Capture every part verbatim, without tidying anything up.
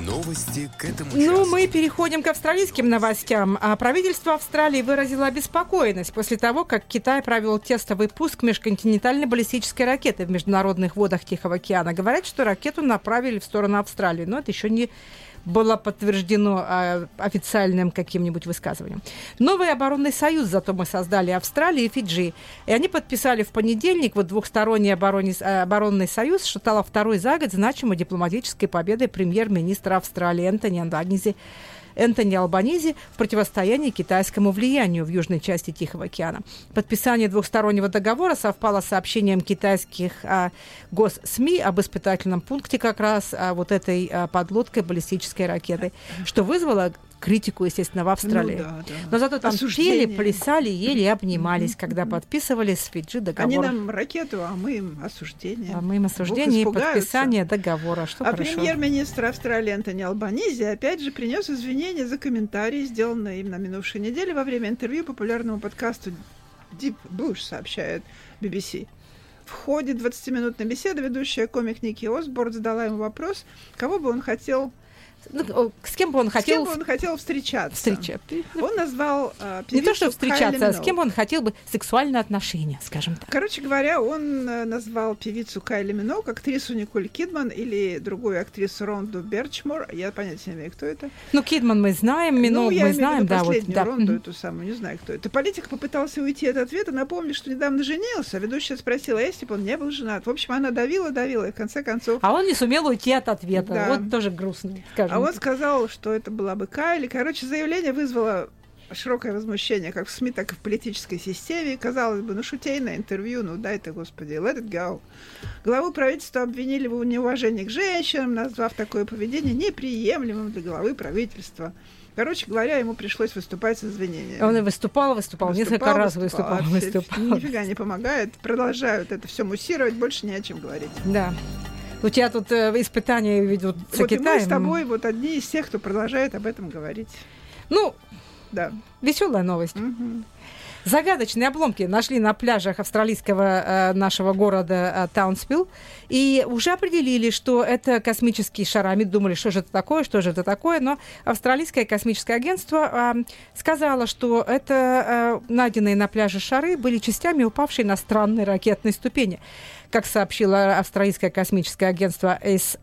Новости к этому часу. Ну, мы переходим к австралийским новостям. А правительство Австралии выразило обеспокоенность после того, как Китай провел тестовый пуск межконтинентальной баллистической ракеты в международных водах Тихого океана. Говорят, что ракету направили в сторону Австралии, но это еще не было подтверждено а, официальным каким-нибудь высказыванием. Новый оборонный союз зато мы создали Австралия и Фиджи. И они подписали в понедельник вот двухсторонний оборонный, оборонный союз, что стало второй за год значимой дипломатической победой премьер-министра Австралии Энтони Албанизи. Энтони Албанизи в противостоянии китайскому влиянию в южной части Тихого океана. Подписание двухстороннего договора совпало с сообщением китайских а, госсми об испытательном пункте как раз а, вот этой а, подлодкой баллистической ракеты, что вызвало критику, естественно, в Австралии. Ну, да, да. Но зато там Осуждение. пели, плясали, ели и обнимались, Mm-hmm. когда подписывали с Фиджи договор. Они нам ракету, а мы им осуждение. А мы им осуждение и подписание договора. Что а хорошо. Премьер-министр Австралии Энтони Албанизи опять же принес извинения за комментарии, сделанные им на минувшей неделе во время интервью популярному подкасту Deep Bush, сообщает би би си. В ходе двадцатиминутной беседы ведущая комик Ники Осборн задала ему вопрос, кого бы он хотел... Ну, с кем бы он хотел... С кем бы он хотел встречаться. Встречаться. Он назвал э, певицу Не то, что встречаться, Кайли а с Миноуг. кем он хотел бы сексуальные отношения, скажем так. Короче говоря, он э, назвал певицу Кайли Миноуг, актрису Николь Кидман или другую актрису Ронду Берчмор. Я понятия не имею, кто это. Ну, Кидман мы знаем, Миноуг ну, я мы знаем, да. последнюю Вот, да. Ронду, эту самую, не знаю, кто это. Политик попытался уйти от ответа, напомнил, что недавно женился. Ведущая спросила, а если бы он не был женат? В общем, она давила, давила, и в конце концов... А он не сумел уйти от ответа. Да. Вот тоже грустно, скажем. А он так. сказал, что это была бы Кайли. Короче, заявление вызвало широкое возмущение как в СМИ, так и в политической системе. Казалось бы, ну, шутейное интервью, ну, дай ты, господи, let it go. Главу правительства обвинили в неуважении к женщинам, назвав такое поведение неприемлемым для главы правительства. Короче говоря, ему пришлось выступать с извинениями. Он и выступал, выступал, Выступал, несколько раз выступал, выступал, а все- выступал. Нифига не помогает. Продолжают это все муссировать, больше не о чем говорить. Да. У тебя тут э, испытания ведут с Вот и мы Китаем. с тобой вот одни из тех, кто продолжает об этом говорить. Ну, Да. веселая новость. Мгм. Загадочные обломки нашли на пляжах австралийского э, нашего города э, Таунсвилл. И уже определили, что это космические шары. Думали, что же это такое, что же это такое. Но австралийское космическое агентство э, сказало, что это э, найденные на пляже шары были частями упавшей на странной ракетной ступени. Как сообщило австралийское космическое агентство эй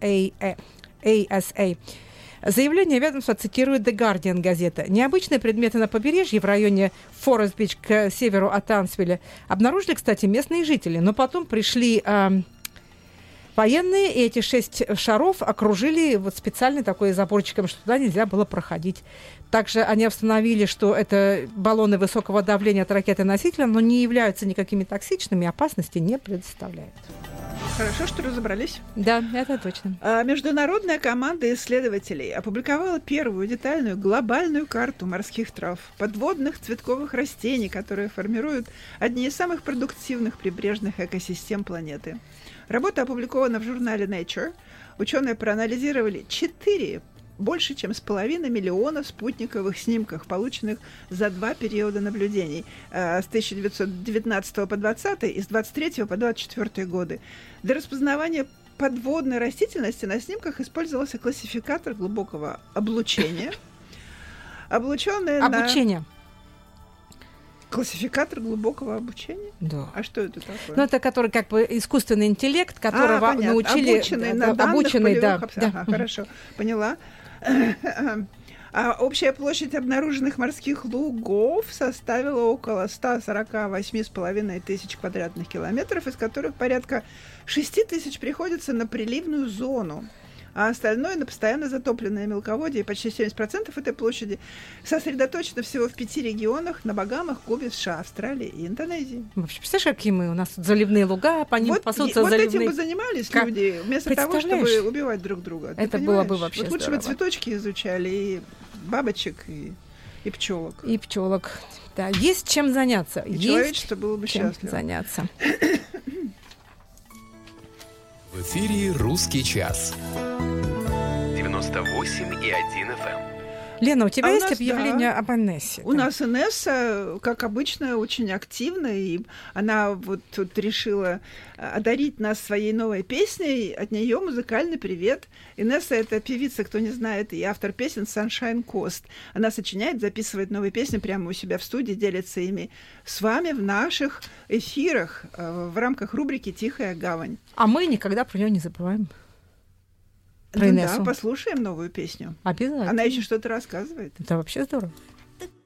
эс эй. Заявление ведомства цитирует The Guardian газета. Необычные предметы на побережье в районе Форест-Бич к северу от Таунсвилля обнаружили, кстати, местные жители. Но потом пришли э, военные, и эти шесть шаров окружили вот специальный такой заборчиком, что туда нельзя было проходить. Также они установили, что это баллоны высокого давления от ракеты-носителя, но не являются никакими токсичными, опасности не представляют. Хорошо, что разобрались. Да, это точно. А, Международная команда исследователей опубликовала первую детальную глобальную карту морских трав, подводных цветковых растений, которые формируют одни из самых продуктивных прибрежных экосистем планеты. Работа опубликована в журнале Nature. Ученые проанализировали четыре больше, чем с половиной миллиона спутниковых снимков, полученных за два периода наблюдений э, с тысяча девятьсот девятнадцатого по двадцатый и с двадцать третьего по двадцать четвёртый годы. Для распознавания подводной растительности на снимках использовался классификатор глубокого облучения. Облученные Обучение. на... Классификатор глубокого обучения? Да. А что это такое? Ну, это который как бы искусственный интеллект, которого а, понятно. научили... Обученный да, на данных обученный, полевых да, обс- да. Ага, хорошо, поняла. А общая площадь обнаруженных морских лугов составила около сто сорок восемь с половиной тысяч квадратных километров, из которых порядка шесть тысяч приходится на приливную зону, а остальное на постоянно затопленное мелководье, и почти семьдесят процентов этой площади сосредоточено всего в пяти регионах: на Багамах, Кубе, США, Австралии и Индонезии. Вообще, представляешь, какие мы? У нас тут заливные луга, по ним Вот, пасутся и- вот заливные... этим бы занимались Как? люди, вместо того, чтобы Представляешь? убивать друг друга. Ты Это было бы понимаешь? вообще Вот лучше бы здорово. цветочки изучали, и бабочек, и, и пчелок. И пчелок. Да, есть чем заняться. И есть человечество было бы чем счастливо. заняться. В эфире «Русский час». девяносто восемь и один эф эм. Лена, у тебя А у есть нас, объявление да. об Инессе? У нас Инесса, как обычно, очень активна, и она вот тут решила одарить нас своей новой песней. От нее музыкальный привет. Инесса — это певица, кто не знает, и автор песен Sunshine Coast. Она сочиняет, записывает новые песни прямо у себя в студии, делится ими с вами в наших эфирах в рамках рубрики «Тихая гавань». А мы никогда про нее не забываем. Про Ну Инессу. да, послушаем новую песню. Обязательно. Она еще что-то рассказывает. Это вообще здорово.